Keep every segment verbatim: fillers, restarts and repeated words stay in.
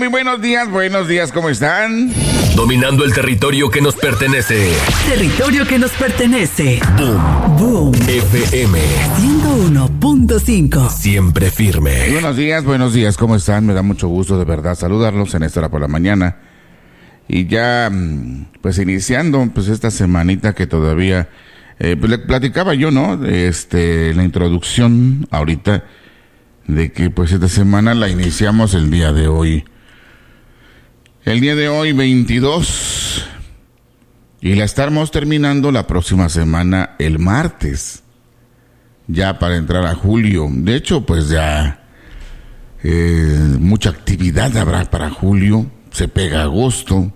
muy buenos días, buenos días, ¿cómo están? Dominando el territorio que nos pertenece. Territorio que nos pertenece. Boom. Boom. F M ciento uno punto cinco. Siempre firme. Buenos días, buenos días, ¿cómo están? Me da mucho gusto de verdad saludarlos en esta hora por la mañana. Y ya, pues iniciando pues esta semanita que todavía, eh, pues le platicaba yo, ¿no? Este, la introducción ahorita de que pues esta semana la iniciamos el día de hoy. El día de hoy, veintidós, y la estamos terminando la próxima semana, el martes, ya para entrar a julio. De hecho, pues ya eh, mucha actividad habrá para julio, se pega agosto,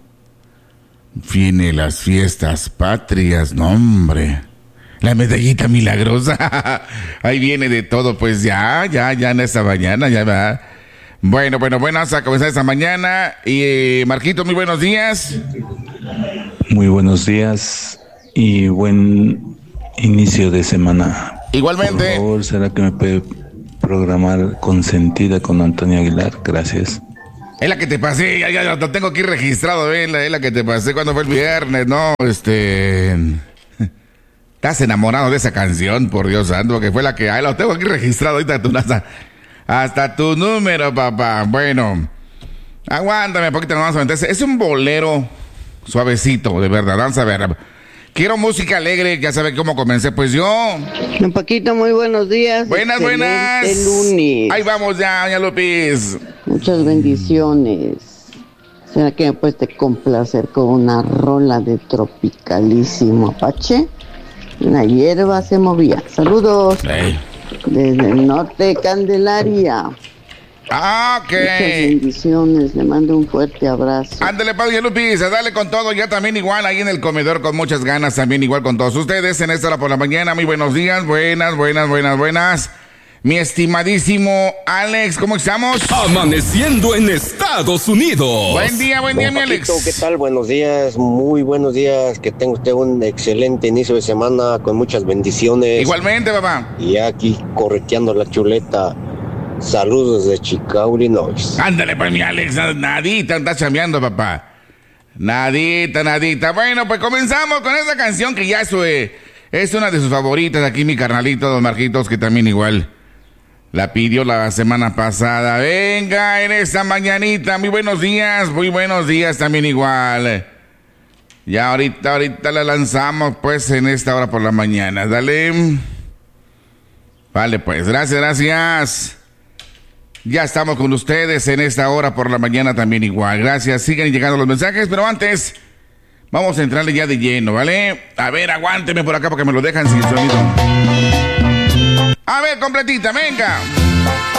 viene las fiestas patrias, no hombre, la medallita milagrosa, ahí viene de todo, pues ya, ya, ya en esta mañana, ya va. Bueno, bueno, buenas a comenzar esta mañana. Y eh, Marquito, muy buenos días. Muy buenos días y buen inicio de semana. Igualmente. Por favor, ¿será que me puede programar Consentida con Antonio Aguilar? Gracias. Es la que te pasé, ya, ya lo tengo aquí registrado, ¿eh? la, es la que te pasé cuando fue el viernes, ¿no? Este... Estás enamorado de esa canción, por Dios santo, que fue la que... Ahí lo tengo aquí registrado, ahorita tu NASA. Hasta tu número, papá. Bueno, aguántame un poquito nomás. Es un bolero suavecito, de verdad. Vamos a ver. Quiero música alegre, ya sabe cómo comencé. Pues yo. Don Paquito, muy buenos días. Buenas, Excelente buenas. Lunes. Ahí vamos ya, doña Lupis. Muchas bendiciones. ¿Será que me puedes complacer con una rola de Tropicalísimo Apache? La hierba se movía. Saludos. Hey. Desde el norte de Candelaria. Ah, ok. Muchas bendiciones, le mando un fuerte abrazo. Ándale, Padre Lupis, dale con todo, ya también igual ahí en el comedor con muchas ganas, también igual con todos ustedes en esta hora por la mañana. Muy buenos días, buenas, buenas, buenas, buenas. Mi estimadísimo Alex, ¿cómo estamos? Amaneciendo en Estados Unidos. Buen día, buen día, Don mi Paquito, Alex. ¿qué tal? Buenos días, muy buenos días. Que tenga usted un excelente inicio de semana con muchas bendiciones. Igualmente, papá. Y aquí correteando la chuleta. Saludos de Chicago, Illinois. Ándale, pues, mi Alex, nadita, anda chambeando, papá. Nadita, nadita. Bueno, pues comenzamos con esta canción que ya es, eh, es una de sus favoritas. Aquí mi carnalito, don Marquitos, que también igual la pidió la semana pasada. Venga, en esta mañanita, muy buenos días, muy buenos días también igual. Ya ahorita, ahorita la lanzamos, pues, en esta hora por la mañana. Dale. Vale, pues, gracias, gracias. Ya estamos con ustedes en esta hora por la mañana también igual. Gracias, sigan llegando los mensajes, pero antes vamos a entrarle ya de lleno, ¿vale? A ver, aguánteme por acá porque me lo dejan sin sonido. A ver, completita, venga.